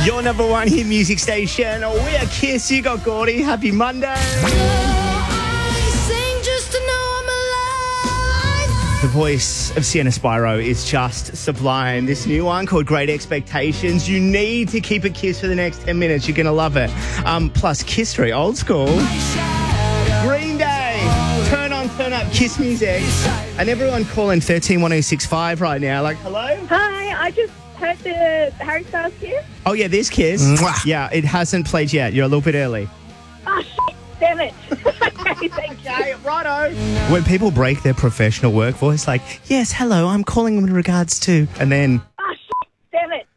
Your number one hit music station. We are Kiss. You got Gordy. Happy Monday. The voice of Sienna Spyro is just sublime. This new one called Great Expectations. You need to keep it Kiss for the next 10 minutes. You're going to love it. Plus, Kiss Street, old school. Green Day. Turn up Kiss music. And everyone calling 131065 right now. Like, hello? Hi, I just heard the Harry Styles Kiss. Oh, yeah, this Kiss. Mwah. Yeah, it hasn't played yet. You're a little bit early. Oh, shit, damn it. Okay, thank you. Okay, righto. When people break their professional work voice, like, yes, hello, I'm calling in regards to, and then Oh, shit, damn it.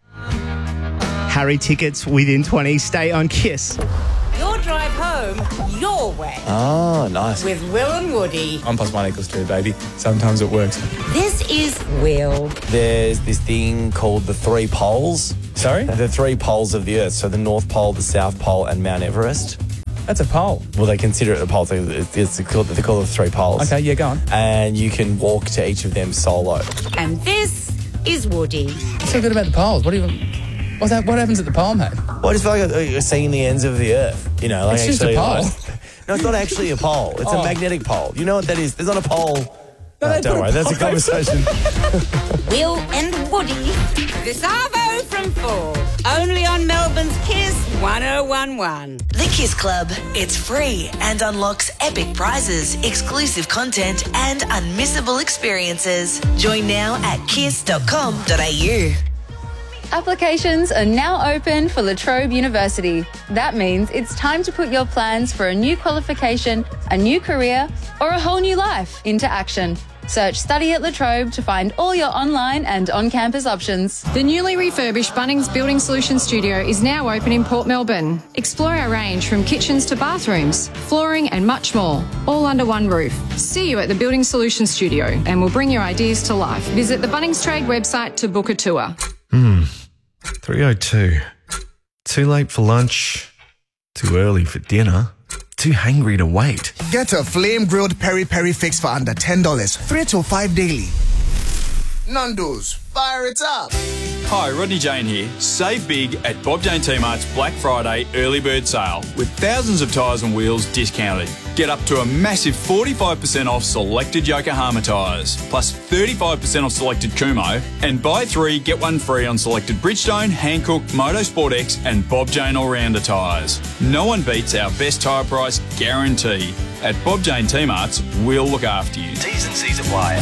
Harry tickets within 20. Stay on Kiss. Your drive home, your way. Oh, nice. With Will and Woody. 1 + 1 = 2, baby. Sometimes it works. This is Will. There's this thing called the 3 poles. Sorry? The 3 poles of the Earth. So the North Pole, the South Pole, and Mount Everest. That's a pole. Well, they consider it a pole. They call it the 3 poles. Okay, yeah, go on. And you can walk to each of them solo. And this is Woody. What's so good about the poles? What happens at the pole, mate? Well, I just feel like you're seeing the ends of the Earth. You know, like It's just a pole. No, it's not actually a pole. It's a magnetic pole. You know what that is? There's not a pole. No, don't worry. That's a conversation. Will and Woody. This Arvo from 4. Only on Melbourne's Kiss 1011. The Kiss Club. It's free and unlocks epic prizes, exclusive content and unmissable experiences. Join now at kiss.com.au. Applications are now open for La Trobe University. That means it's time to put your plans for a new qualification, a new career, or a whole new life into action. Search Study at La Trobe to find all your online and on-campus options. The newly refurbished Bunnings Building Solutions Studio is now open in Port Melbourne. Explore our range from kitchens to bathrooms, flooring and much more, all under one roof. See you at the Building Solutions Studio and we'll bring your ideas to life. Visit the Bunnings Trade website to book a tour. 3:02. Too late for lunch. Too early for dinner. Too hungry to wait. Get a flame-grilled peri-peri fix for under $10. 3 to 5 daily. Nando's, fire it up. Hi, Rodney Jane here. Save big at Bob Jane T-Mart's Black Friday early bird sale with thousands of tyres and wheels discounted. Get up to a massive 45% off selected Yokohama tyres, plus 35% off selected Kumho, and buy 3, get 1 free on selected Bridgestone, Hankook, Motorsport X and Bob Jane All-Rounder tyres. No one beats our best tyre price guarantee. At Bob Jane T-Mart's, we'll look after you. T's and C's apply.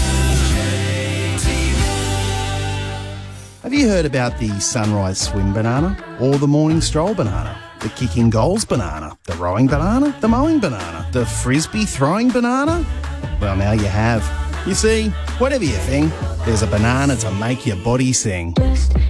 Have you heard about the sunrise swim banana or the morning stroll banana? The kicking goals banana, the rowing banana, the mowing banana, the frisbee throwing banana? Well, now you have. You see, whatever you think, there's a banana to make your body sing.